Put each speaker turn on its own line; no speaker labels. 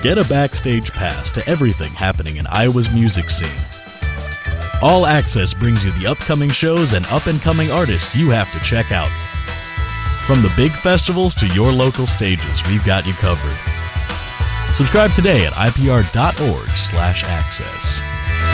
Get a backstage pass to everything happening in Iowa's music scene. All Access brings you the upcoming shows and up-and-coming artists you have to check out. From the big festivals to your local stages, we've got you covered. Subscribe today at ipr.org/access.